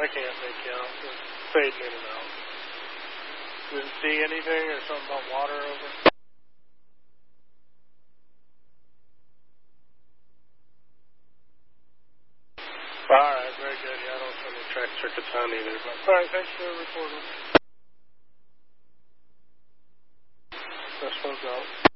can't make out. It's fading in and out. Didn't see anything or something about water over? Alright, very good. Yeah, I don't see any track circuits on either. But alright, thanks for the report. This one's out.